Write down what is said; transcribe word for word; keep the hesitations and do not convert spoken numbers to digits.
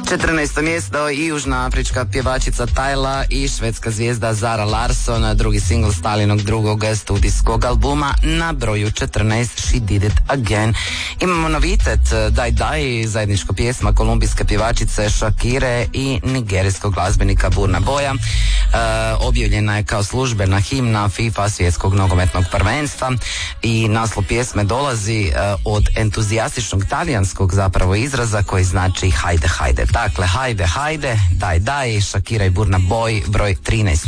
četrnaesto mjesto i južna afrička pjevačica Tyla i švedska zvijezda Zara Larsson, drugi singl Stalinog drugog studijskog albuma na broju četrnaest, She Did It Again. Imamo novitet, Daj Daj, zajednička pjesma kolumbijske pjevačice Shakire i nigerijskog glazbenika Burna Boya. E, objavljena je kao službena himna FIFA svjetskog nogometnog prvenstva i naslov pjesme dolazi e, od entuzijastičnog talijanskog zapravo izraza koji znači hajde, hajde. Dakle, hajde, hajde, daj, daj, Shakira i Burna Boy, broj trinaest.